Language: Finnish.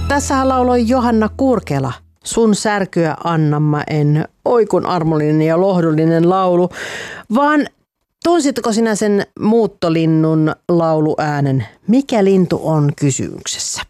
Tässähän lauloi Johanna Kurkela. Sun särkyä anna mä en. Oi kun armollinen ja lohdullinen laulu. Vaan tunsitko sinä sen muuttolinnun lauluäänen? Mikä lintu on kysymyksessä?